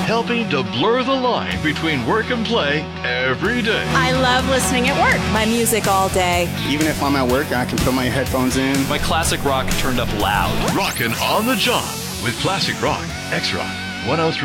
helping to blur the line between work and play every day. I love listening at work. My music all day. Even if I'm at work, I can put my headphones in. My classic rock turned up loud. Rockin' on the job with Classic Rock, X-Rock, 103.